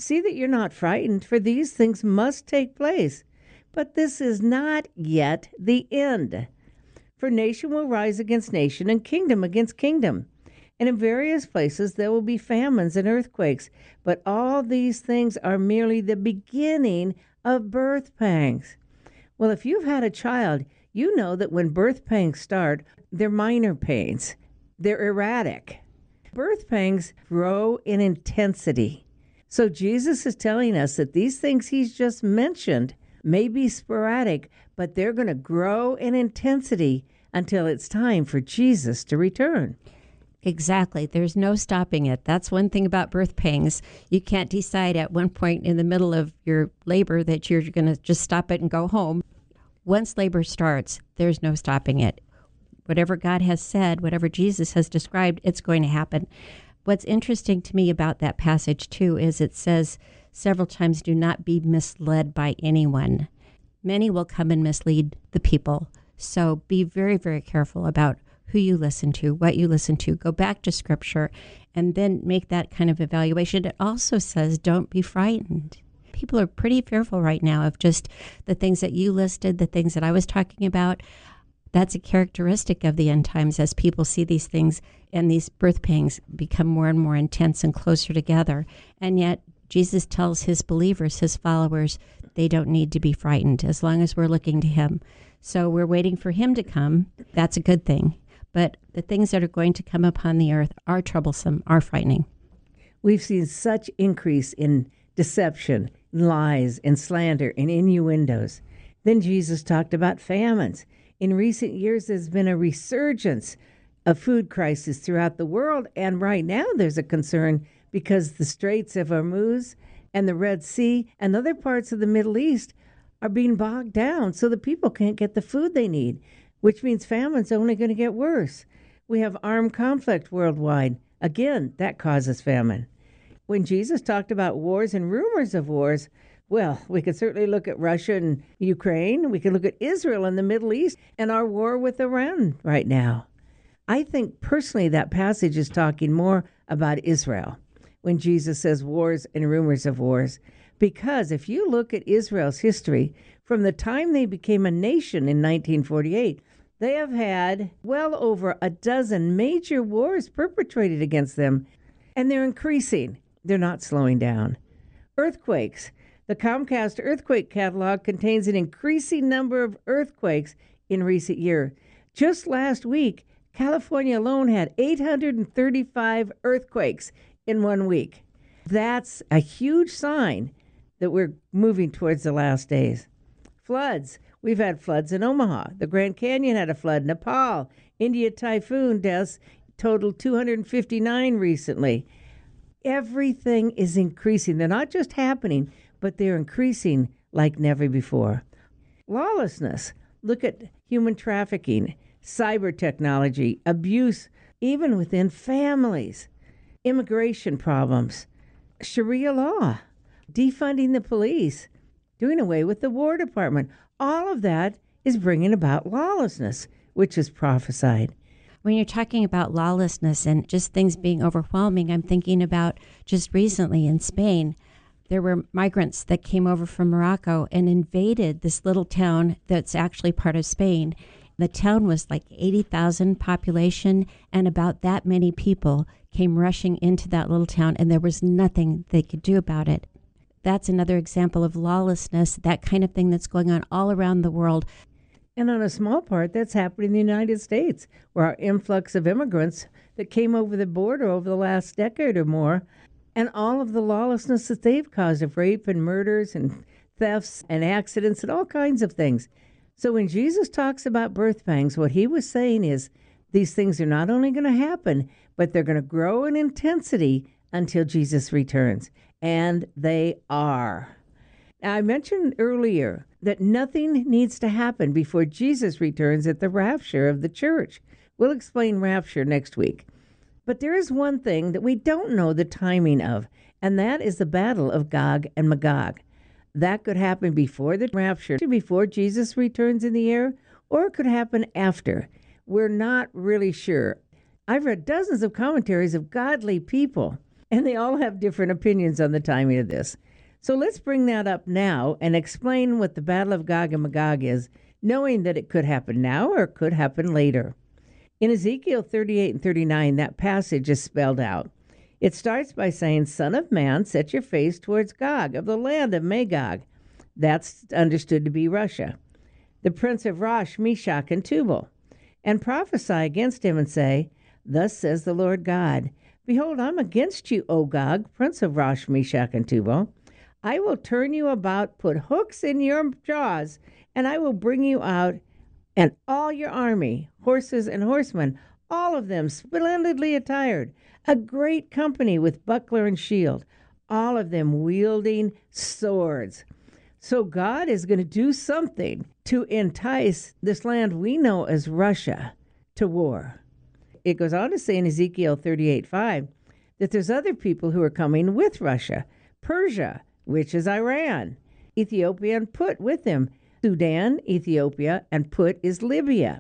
See that you're not frightened, for these things must take place. But this is not yet the end. For nation will rise against nation, and kingdom against kingdom. And in various places there will be famines and earthquakes. But all these things are merely the beginning of birth pangs. Well, if you've had a child, you know that when birth pangs start, they're minor pains, they're erratic. Birth pangs grow in intensity. So Jesus is telling us that these things he's just mentioned may be sporadic, but they're going to grow in intensity until it's time for Jesus to return. Exactly. There's no stopping it. That's one thing about birth pangs. You can't decide at one point in the middle of your labor that you're going to just stop it and go home. Once labor starts, there's no stopping it. Whatever God has said, whatever Jesus has described, it's going to happen. What's interesting to me about that passage, too, is it says several times, do not be misled by anyone. Many will come and mislead the people. So be very, very careful about who you listen to, what you listen to. Go back to Scripture and then make that kind of evaluation. It also says don't be frightened. People are pretty fearful right now of just the things that you listed, the things that I was talking about. That's a characteristic of the end times as people see these things and these birth pangs become more and more intense and closer together. And yet Jesus tells his believers, his followers, they don't need to be frightened as long as we're looking to him. So we're waiting for him to come. That's a good thing. But the things that are going to come upon the earth are troublesome, are frightening. We've seen such increase in deception, lies, and slander, and innuendos. Then Jesus talked about famines. In recent years, there's been a resurgence of food crisis throughout the world, and right now there's a concern because the Straits of Hormuz and the Red Sea and other parts of the Middle East are being bogged down, so the people can't get the food they need, which means famine's only going to get worse. We have armed conflict worldwide. Again, that causes famine. When Jesus talked about wars and rumors of wars, well, we could certainly look at Russia and Ukraine. We could look at Israel and the Middle East and our war with Iran right now. I think personally that passage is talking more about Israel when Jesus says wars and rumors of wars. Because if you look at Israel's history, from the time they became a nation in 1948, they have had well over a dozen major wars perpetrated against them, and they're increasing. They're not slowing down. Earthquakes. The Comcast earthquake catalog contains an increasing number of earthquakes in recent years. Just last week, California alone had 835 earthquakes in 1 week. That's a huge sign that we're moving towards the last days. Floods. We've had floods in Omaha. The Grand Canyon had a flood. Nepal, India typhoon deaths totaled 259 recently. Everything is increasing. They're not just happening, but they're increasing like never before. Lawlessness. Look at human trafficking, cyber technology, abuse, even within families, immigration problems, Sharia law, defunding the police, doing away with the War Department. All of that is bringing about lawlessness, which is prophesied. When you're talking about lawlessness and just things being overwhelming, I'm thinking about just recently in Spain, there were migrants that came over from Morocco and invaded this little town that's actually part of Spain. The town was like 80,000 population, and about that many people came rushing into that little town, and there was nothing they could do about it. That's another example of lawlessness, that kind of thing that's going on all around the world. And on a small part, that's happening in the United States, where our influx of immigrants that came over the border over the last decade or more, and all of the lawlessness that they've caused of rape and murders and thefts and accidents and all kinds of things. So when Jesus talks about birth pangs, what he was saying is these things are not only going to happen, but they're going to grow in intensity until Jesus returns. And they are. Now, I mentioned earlier that nothing needs to happen before Jesus returns at the rapture of the church. We'll explain rapture next week. But there is one thing that we don't know the timing of, and that is the battle of Gog and Magog. That could happen before the rapture, before Jesus returns in the air, or it could happen after. We're not really sure. I've read dozens of commentaries of godly people, And they all have different opinions on the timing of this. So let's bring that up now and explain what the Battle of Gog and Magog is, knowing that it could happen now or it could happen later. In Ezekiel 38 and 39, that passage is spelled out. It starts by saying, Son of man, set your face towards Gog of the land of Magog. That's understood to be Russia, the prince of Rosh, Meshach, and Tubal, and prophesy against him and say, Thus says the Lord God, Behold, I'm against you, O Gog, prince of Rosh, Meshach, and Tubal. I will turn you about, put hooks in your jaws, and I will bring you out, and all your army, horses and horsemen, all of them splendidly attired, a great company with buckler and shield, all of them wielding swords. So God is going to do something to entice this land we know as Russia to war. It goes on to say in Ezekiel 38:5 that there's other people who are coming with Russia, Persia, which is Iran, Ethiopia and Put with them, Sudan, Ethiopia, and Put is Libya.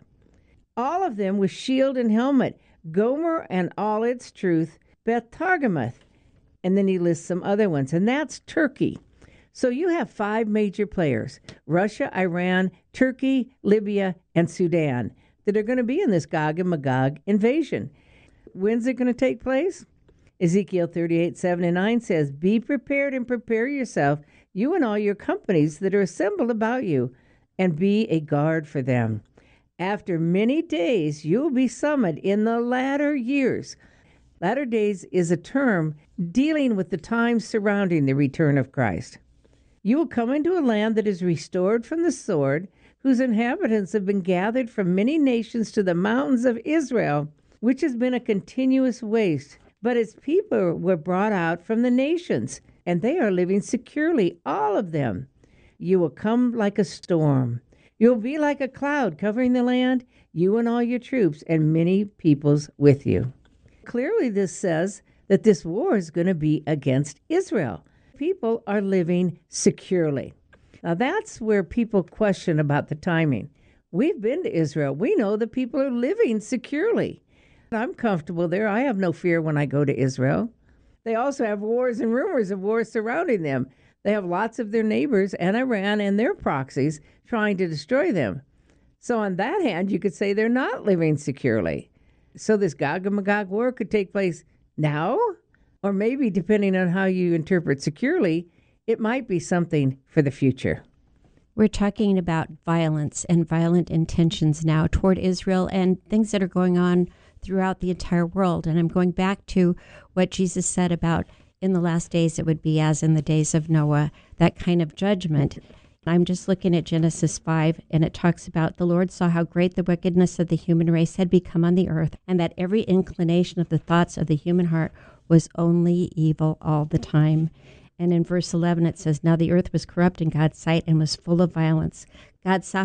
All of them with shield and helmet, Gomer and all its truth, Beth Targamoth. And then he lists some other ones, and that's Turkey. So you have 5 major players, Russia, Iran, Turkey, Libya, and Sudan, that are going to be in this Gog and Magog invasion. When's it going to take place? Ezekiel 38:7-9 says, Be prepared and prepare yourself, you and all your companies that are assembled about you, and be a guard for them. After many days you will be summoned in the latter years. Latter days is a term dealing with the times surrounding the return of Christ. You will come into a land that is restored from the sword, whose inhabitants have been gathered from many nations to the mountains of Israel, which has been a continuous waste. But its people were brought out from the nations, and they are living securely, all of them. You will come like a storm. You will be like a cloud covering the land, you and all your troops, and many peoples with you. Clearly, this says that this war is going to be against Israel. People are living securely. Now, that's where people question about the timing. We've been to Israel. We know that people are living securely. I'm comfortable there. I have no fear when I go to Israel. They also have wars and rumors of wars surrounding them. They have lots of their neighbors and Iran and their proxies trying to destroy them. So on that hand, you could say they're not living securely. So this Gog and Magog war could take place now, or maybe, depending on how you interpret securely, it might be something for the future. We're talking about violence and violent intentions now toward Israel and things that are going on throughout the entire world. And I'm going back to what Jesus said about in the last days it would be as in the days of Noah, that kind of judgment. I'm just looking at Genesis 5, and it talks about the Lord saw how great the wickedness of the human race had become on the earth, and that every inclination of the thoughts of the human heart was only evil all the time. And in verse 11 it says, Now the earth was corrupt in God's sight and was full of violence. God saw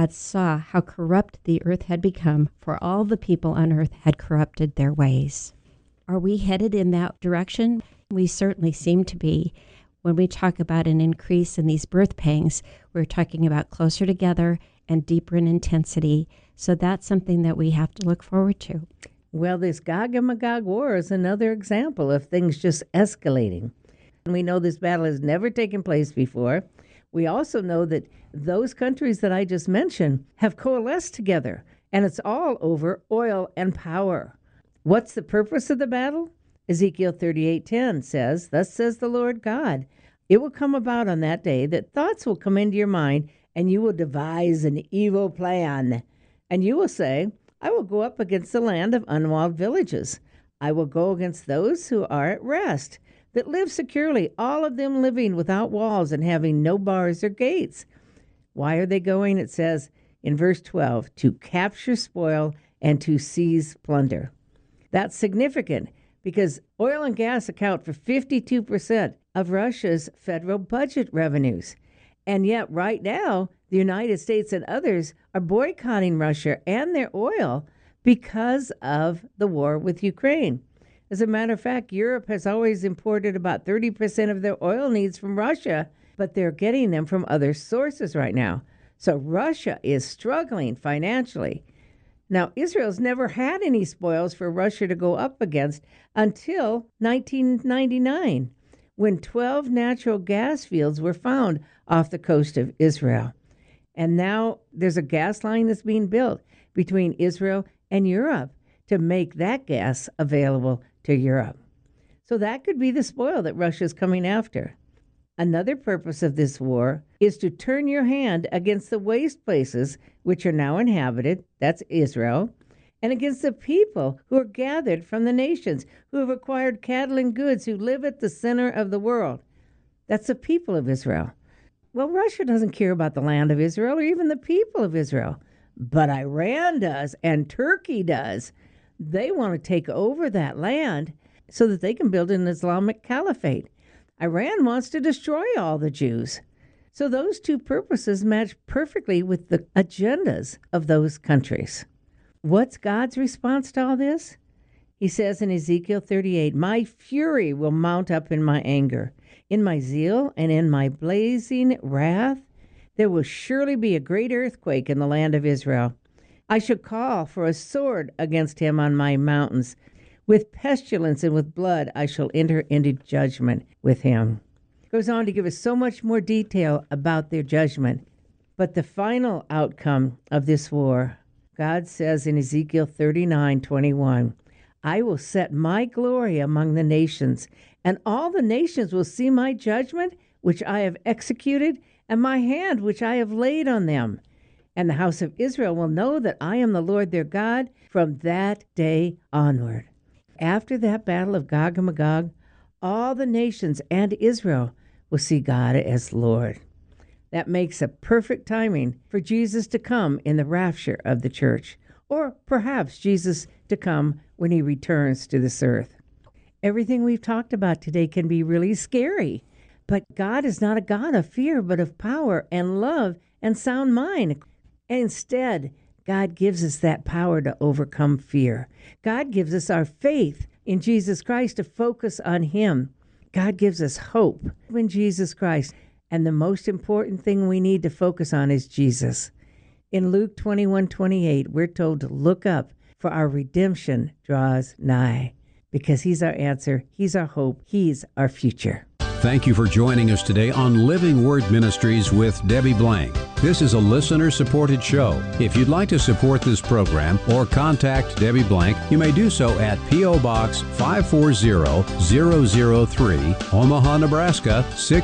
how corrupt the earth had become, for all the people on earth had corrupted their ways. Are we headed in that direction? We certainly seem to be. When we talk about an increase in these birth pangs, we're talking about closer together and deeper in intensity. So that's something that we have to look forward to. Well, this Gog and Magog war is another example of things just escalating. And we know this battle has never taken place before. We also know that those countries that I just mentioned have coalesced together, and it's all over oil and power. What's the purpose of the battle? Ezekiel 38:10 says, Thus says the Lord God, it will come about on that day that thoughts will come into your mind, and you will devise an evil plan. And you will say, I will go up against the land of unwalled villages. I will go against those who are at rest, that live securely, all of them living without walls and having no bars or gates. Why are they going? It says in verse 12, to capture spoil and to seize plunder. That's significant because oil and gas account for 52% of Russia's federal budget revenues. And yet right now, the United States and others are boycotting Russia and their oil because of the war with Ukraine. As a matter of fact, Europe has always imported about 30% of their oil needs from Russia, but they're getting them from other sources right now. So Russia is struggling financially. Now, Israel's never had any spoils for Russia to go up against until 1999, when 12 natural gas fields were found off the coast of Israel. And now there's a gas line that's being built between Israel and Europe to make that gas available to Europe. So that could be the spoil that Russia's coming after. Another purpose of this war is to turn your hand against the waste places which are now inhabited, that's Israel, and against the people who are gathered from the nations, who have acquired cattle and goods, who live at the center of the world. That's the people of Israel. Well, Russia doesn't care about the land of Israel or even the people of Israel, but Iran does and Turkey does. They want to take over that land so that they can build an Islamic caliphate. Iran wants to destroy all the Jews. So those two purposes match perfectly with the agendas of those countries. What's God's response to all this? He says in Ezekiel 38, "My fury will mount up in my anger. In my zeal and in my blazing wrath, there will surely be a great earthquake in the land of Israel. I shall call for a sword against him on my mountains. With pestilence and with blood, I shall enter into judgment with him." Goes on to give us so much more detail about their judgment. But the final outcome of this war, God says in Ezekiel 39:21, "I will set my glory among the nations, and all the nations will see my judgment, which I have executed, and my hand, which I have laid on them. And the house of Israel will know that I am the Lord their God from that day onward." After that battle of Gog and Magog, all the nations and Israel will see God as Lord. That makes a perfect timing for Jesus to come in the rapture of the church, or perhaps Jesus to come when he returns to this earth. Everything we've talked about today can be really scary, but God is not a God of fear, but of power and love and sound mind. Instead, God gives us that power to overcome fear. God gives us our faith in Jesus Christ to focus on him. God gives us hope in Jesus Christ. And the most important thing we need to focus on is Jesus. In Luke 21:28, we're told to look up, for our redemption draws nigh. Because he's our answer, he's our hope, he's our future. Thank you for joining us today on Living Word Ministries with Debbie Blank. This is a listener-supported show. If you'd like to support this program or contact Debbie Blank, you may do so at P.O. Box 540003, Omaha, Nebraska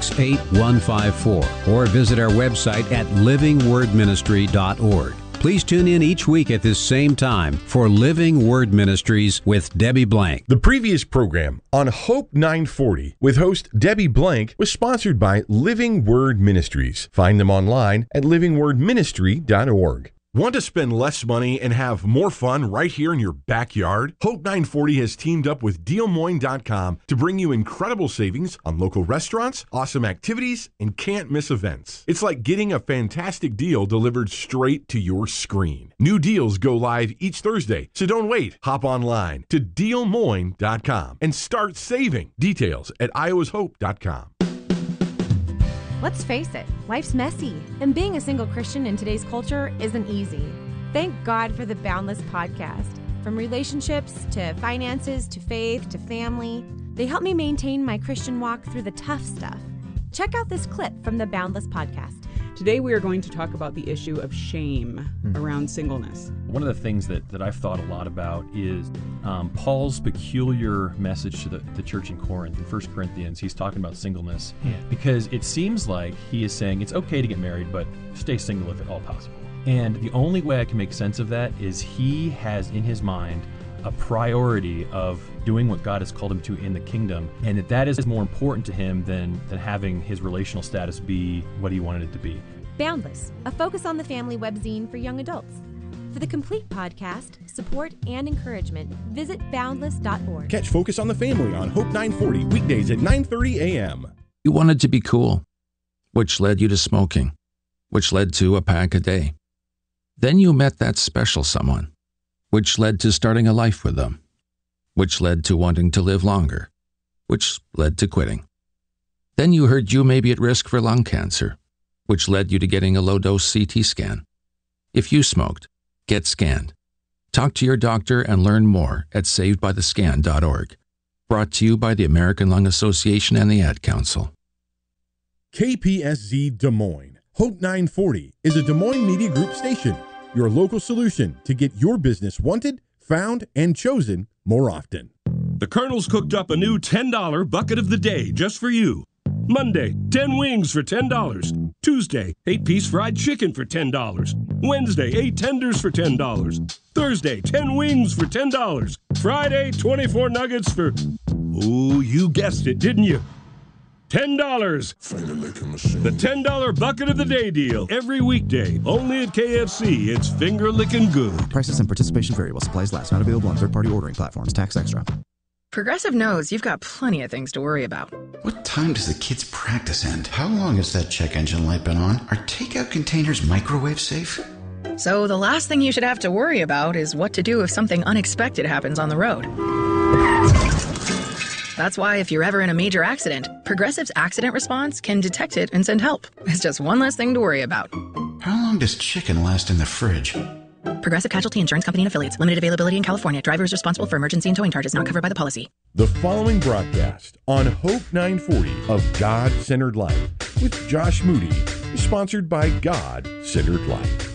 68154, or visit our website at livingwordministry.org. Please tune in each week at this same time for Living Word Ministries with Debbie Blank. The previous program on Hope 940 with host Debbie Blank was sponsored by Living Word Ministries. Find them online at livingwordministry.org. Want to spend less money and have more fun right here in your backyard? Hope 940 has teamed up with DealMoine.com to bring you incredible savings on local restaurants, awesome activities, and can't-miss events. It's like getting a fantastic deal delivered straight to your screen. New deals go live each Thursday, so don't wait. Hop online to DealMoine.com and start saving. Details at iowashope.com. Let's face it, life's messy, and being a single Christian in today's culture isn't easy. Thank God for the Boundless podcast. From relationships to finances to faith to family, they help me maintain my Christian walk through the tough stuff. Check out this clip from the Boundless podcast. Today we are going to talk about the issue of shame around singleness. One of the things that I've thought a lot about is Paul's peculiar message to the church in Corinth. In 1 Corinthians, he's talking about singleness because it seems like he is saying it's okay to get married, but stay single if at all possible. And the only way I can make sense of that is he has in his mind a priority of doing what God has called him to in the kingdom, and that is more important to him than having his relational status be what he wanted it to be. Boundless, a focus on the family webzine for young adults. For the complete podcast, support, and encouragement, visit boundless.org. Catch Focus on the Family on Hope 940 weekdays at 9:30 a.m. You wanted to be cool, which led you to smoking, which led to a pack a day. Then you met that special someone, which led to starting a life with them, which led to wanting to live longer, which led to quitting. Then you heard you may be at risk for lung cancer, which led you to getting a low-dose CT scan. If you smoked, get scanned. Talk to your doctor and learn more at savedbythescan.org. Brought to you by the American Lung Association and the Ad Council. KPSZ Des Moines. Hope 940 is a Des Moines Media Group station, your local solution to get your business wanted, found, and chosen more often. The Colonel's cooked up a new $10 bucket of the day just for you. Monday, 10 wings for $10. Tuesday, 8-piece fried chicken for $10. Wednesday, 8 tenders for $10. Thursday, 10 wings for $10. Friday, 24 nuggets for, oh, you guessed it, didn't you? $10. The $10 bucket of the day deal. Every weekday, only at KFC. It's finger-licking good. Prices and participation vary while supplies last. Not available on third-party ordering platforms. Tax extra. Progressive knows you've got plenty of things to worry about. What time does the kids' practice end? How long has that check engine light been on? Are takeout containers microwave safe? So the last thing you should have to worry about is what to do if something unexpected happens on the road. That's why if you're ever in a major accident, Progressive's accident response can detect it and send help. It's just one less thing to worry about. How long does chicken last in the fridge? Progressive Casualty Insurance Company and Affiliates. Limited availability in California. Driver is responsible for emergency and towing charges not covered by the policy. The following broadcast on Hope 940 of God-Centered Life with Josh Moody is sponsored by God-Centered Life.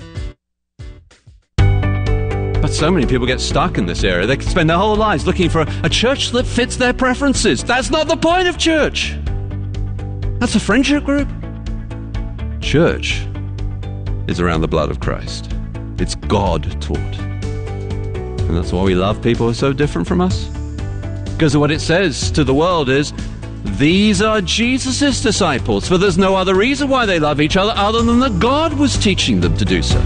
But so many people get stuck in this area. They can spend their whole lives looking for a church that fits their preferences. That's not the point of church. That's a friendship group. Church is around the blood of Christ. It's God-taught. And that's why we love people who are so different from us. Because what it says to the world is, these are Jesus' disciples, for there's no other reason why they love each other other than that God was teaching them to do so.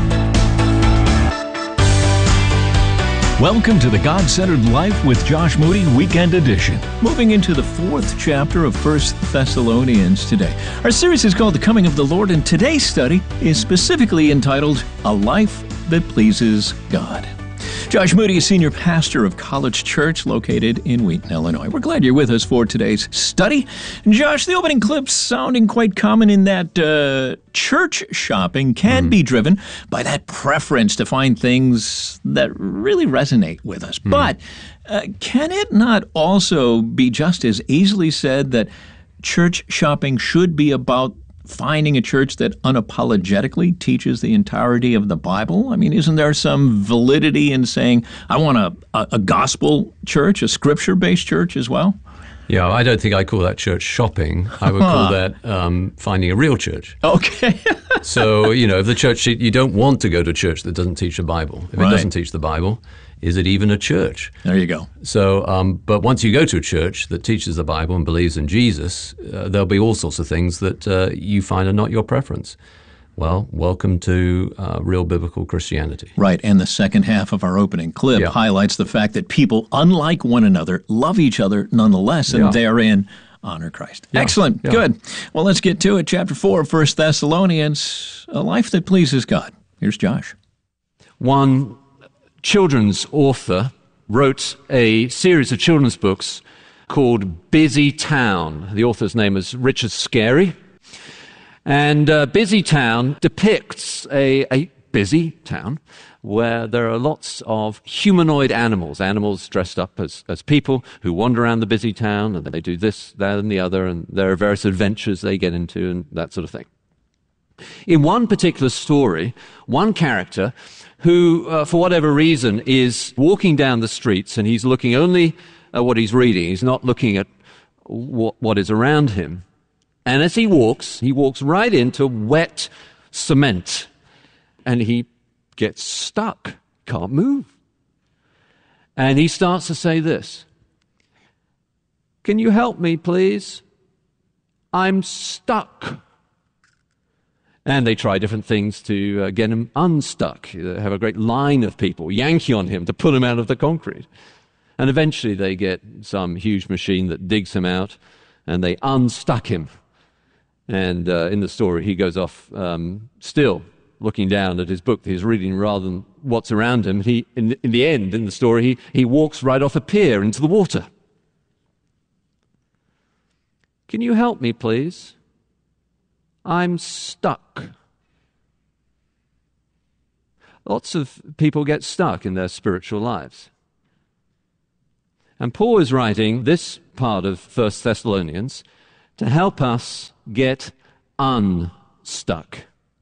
Welcome to the God-Centered Life with Josh Moody Weekend Edition. Moving into the 4th chapter of 1 Thessalonians today. Our series is called The Coming of the Lord, and today's study is specifically entitled A Life That Pleases God. Josh Moody is senior pastor of College Church located in Wheaton, Illinois. We're glad you're with us for today's study. Josh, the opening clip's sounding quite common in that church shopping can be driven by that preference to find things that really resonate with us. But can it not also be just as easily said that church shopping should be about finding a church that unapologetically teaches the entirety of the Bible? I mean, isn't there some validity in saying, I want a gospel church, a scripture-based church as well? Yeah, I don't think I call that church shopping. I would call that finding a real church. Okay. So, if the church, you don't want to go to a church that doesn't teach the Bible. If it doesn't teach the Bible, is it even a church? There you go. So, but once you go to a church that teaches the Bible and believes in Jesus, there'll be all sorts of things that you find are not your preference. Well, welcome to real biblical Christianity. Right, and the second half of our opening clip highlights the fact that people, unlike one another, love each other nonetheless, and therein honor Christ. Excellent. Good. Well, let's get to it. Chapter 4 of 1 Thessalonians, a life that pleases God. Here's Josh. One children's author wrote a series of children's books called Busy Town. The author's name is Richard Scarry. And Busy Town depicts a busy town where there are lots of humanoid animals dressed up as people who wander around the busy town, and they do this, that, and the other, and there are various adventures they get into and that sort of thing. In one particular story, one character who, for whatever reason, is walking down the streets and he's looking only at what he's reading. He's not looking at what is around him. And as he walks right into wet cement, and he gets stuck, can't move. And he starts to say this, "Can you help me, please? I'm stuck." And they try different things to get him unstuck. They have a great line of people yanking on him to pull him out of the concrete. And eventually they get some huge machine that digs him out, and they unstuck him. And in the story, he goes off still looking down at his book that he's reading rather than what's around him. He, in the end, in the story, he walks right off a pier into the water. "Can you help me, please? I'm stuck." Lots of people get stuck in their spiritual lives. And Paul is writing this part of 1 Thessalonians to help us get unstuck.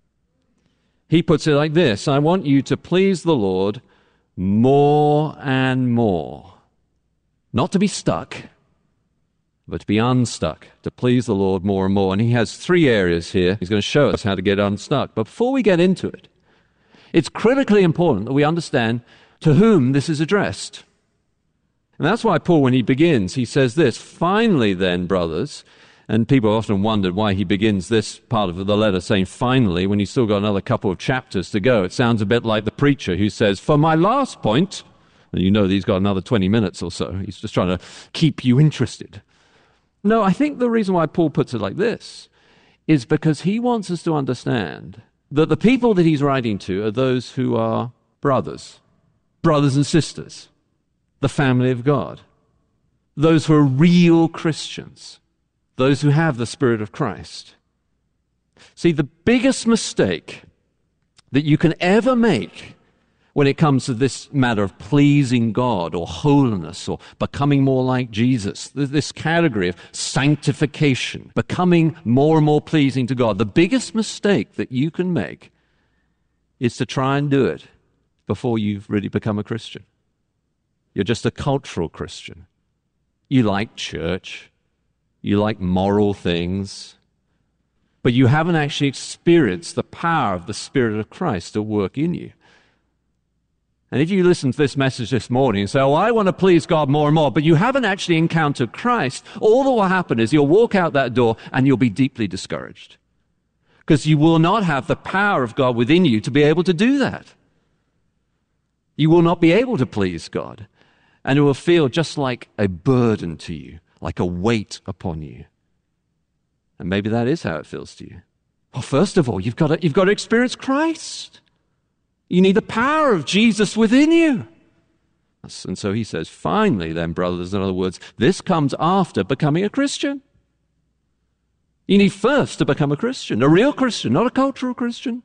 He puts it like this: I want you to please the Lord more and more. Not to be stuck, but to be unstuck, to please the Lord more and more. And he has 3 areas here. He's going to show us how to get unstuck. But before we get into it, it's critically important that we understand to whom this is addressed. And that's why Paul, when he begins, he says this: finally then, brothers. And people often wondered why he begins this part of the letter saying finally when he's still got another couple of chapters to go. It sounds a bit like the preacher who says, for my last point, and you know that he's got another 20 minutes or so. He's just trying to keep you interested. No, I think the reason why Paul puts it like this is because he wants us to understand that the people that he's writing to are those who are brothers and sisters, the family of God, those who are real Christians, those who have the Spirit of Christ. See, the biggest mistake that you can ever make when it comes to this matter of pleasing God or holiness or becoming more like Jesus, this category of sanctification, becoming more and more pleasing to God, the biggest mistake that you can make is to try and do it before you've really become a Christian. You're just a cultural Christian. You like church. You like moral things, but you haven't actually experienced the power of the Spirit of Christ at work in you. And if you listen to this message this morning and say, oh, I want to please God more and more, but you haven't actually encountered Christ, all that will happen is you'll walk out that door and you'll be deeply discouraged, because you will not have the power of God within you to be able to do that. You will not be able to please God, and it will feel just like a burden to you, like a weight upon you. And maybe that is how it feels to you. Well, first of all, you've got to experience Christ. You need the power of Jesus within you. And so he says, finally then, brothers, in other words, this comes after becoming a Christian. You need first to become a Christian, a real Christian, not a cultural Christian.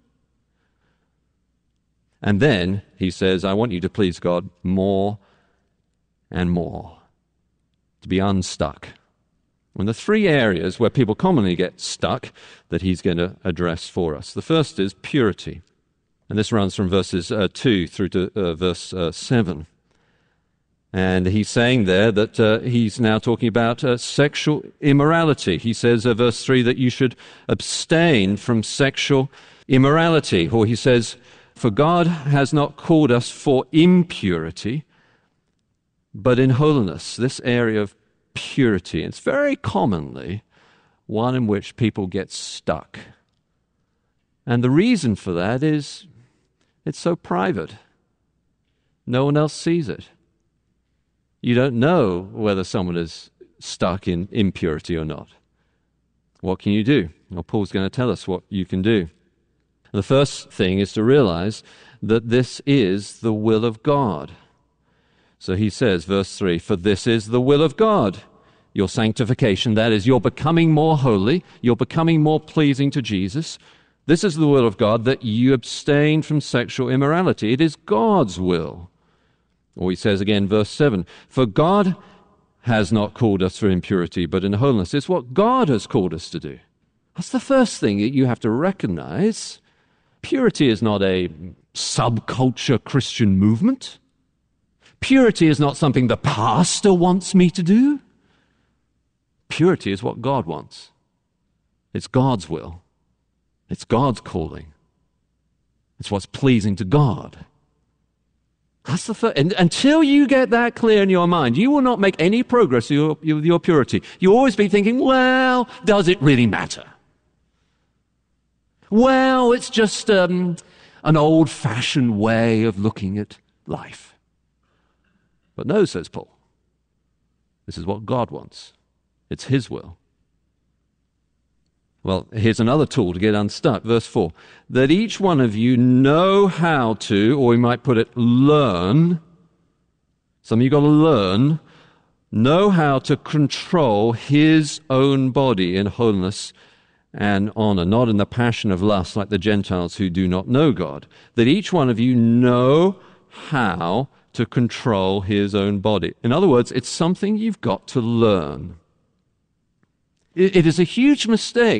And then he says, I want you to please God more and more, to be unstuck. And the 3 areas where people commonly get stuck that he's going to address for us. The first is purity. And this runs from verses 2 through to verse 7. And he's saying there that he's now talking about sexual immorality. He says, verse 3, that you should abstain from sexual immorality. Or he says, for God has not called us for impurity, but in holiness. This area of purity, it's very commonly one in which people get stuck. And the reason for that is it's so private. No one else sees it. You don't know whether someone is stuck in impurity or not. What can you do? Well, Paul's going to tell us what you can do. The first thing is to realize that this is the will of God. So he says, verse 3, for this is the will of God, your sanctification. That is, you're becoming more holy, you're becoming more pleasing to Jesus. This is the will of God, that you abstain from sexual immorality. It is God's will. Or he says again, verse 7, for God has not called us for impurity, but in holiness. It's what God has called us to do. That's the first thing that you have to recognize. Purity is not a subculture Christian movement. Purity is not something the pastor wants me to do. Purity is what God wants. It's God's will. It's God's calling. It's what's pleasing to God. That's the first. And until you get that clear in your mind, you will not make any progress with your purity. You'll always be thinking, well, does it really matter? Well, it's just an old-fashioned way of looking at life. But no, says Paul, this is what God wants. It's his will. Well, here's another tool to get unstuck. Verse 4, that each one of you know how to, or we might put it, learn. Some of you got to learn, know how to control his own body in holiness and honor, not in the passion of lust like the Gentiles who do not know God. That each one of you know how to control his own body. In other words, it's something you've got to learn. It is a huge mistake